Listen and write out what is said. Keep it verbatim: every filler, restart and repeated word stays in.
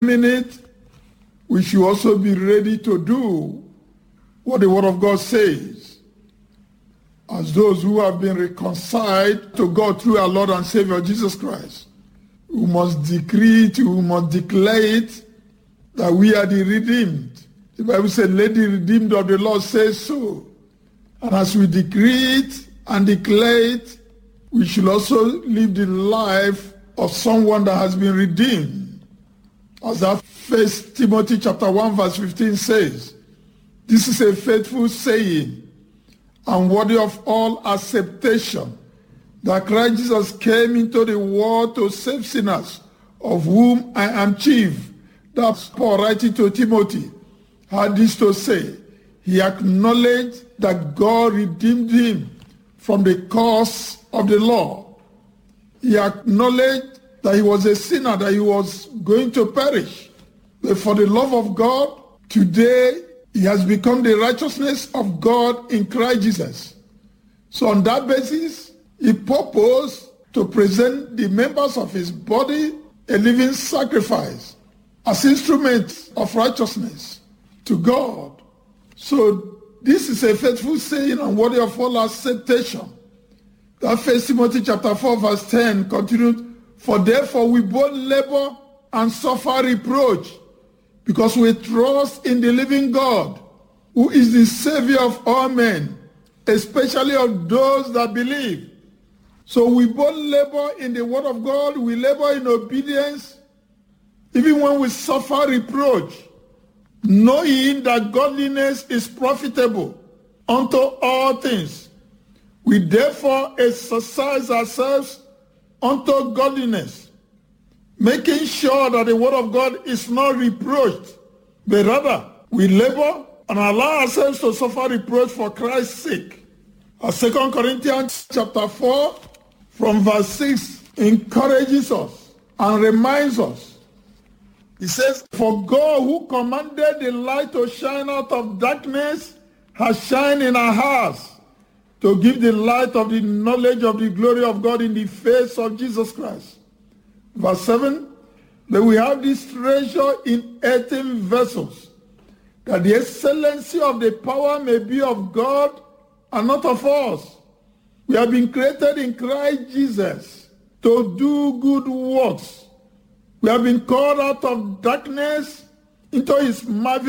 it, we should also be ready to do what the Word of God says. As those who have been reconciled to God through our Lord and Savior Jesus Christ, we must decree it, we must declare it, that we are the redeemed. The Bible said, let the redeemed of the Lord say so. And as we decree it and declare it, we should also live the life of someone that has been redeemed. As that First Timothy chapter one verse fifteen says, this is a faithful saying and worthy of all acceptation, that Christ Jesus came into the world to save sinners, of whom I am chief. That's Paul writing to Timothy had this to say. He acknowledged that God redeemed him from the curse of the law. He acknowledged that he was a sinner, that he was going to perish. But for the love of God, today he has become the righteousness of God in Christ Jesus. So on that basis, he purposed to present the members of his body a living sacrifice as instruments of righteousness to God. So this is a faithful saying and worthy of all acceptation. That First Timothy chapter four verse ten continued, for therefore we both labor and suffer reproach, because we trust in the living God, who is the Savior of all men, especially of those that believe. So we both labor in the word of God, we labor in obedience, even when we suffer reproach, knowing that godliness is profitable unto all things. We therefore exercise ourselves unto godliness, making sure that the word of God is not reproached, but rather we labor and allow ourselves to suffer reproach for Christ's sake. As Second Corinthians chapter four from verse six encourages us and reminds us. It says, for God who commanded the light to shine out of darkness has shined in our hearts to give the light of the knowledge of the glory of God in the face of Jesus Christ. Verse seven, that we have this treasure in earthen vessels, that the excellency of the power may be of God and not of us. We have been created in Christ Jesus to do good works. We have been called out of darkness into his marvelous